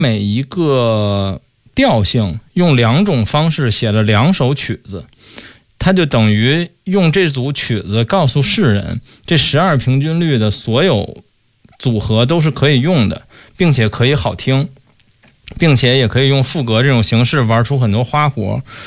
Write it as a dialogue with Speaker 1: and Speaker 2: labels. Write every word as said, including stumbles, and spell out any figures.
Speaker 1: 每一个调性用两种方式写了两首曲子，他就等于用这组曲子告诉世人，这十二平均律的所有组合都是可以用的，并且可以好听，并且也可以用赋格这种形式玩出很多花活。